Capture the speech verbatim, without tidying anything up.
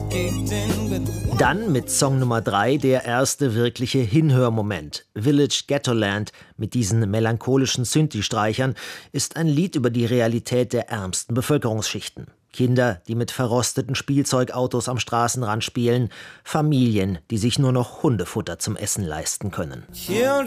Dann mit Song Nummer drei der erste wirkliche Hinhörmoment. Village Ghettoland mit diesen melancholischen Synthi-Streichern ist ein Lied über die Realität der ärmsten Bevölkerungsschichten. Kinder, die mit verrosteten Spielzeugautos am Straßenrand spielen, Familien, die sich nur noch Hundefutter zum Essen leisten können. Children